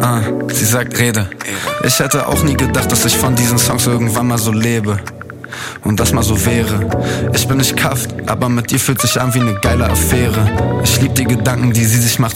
Sie sagt Rede. Ich hätte auch nie gedacht, dass ich von diesen Songs irgendwann mal so lebe. Und das mal so wäre. Ich bin nicht kafft, aber mit dir fühlt sich an wie eine geile Affäre. Ich lieb die Gedanken, die sie sich macht,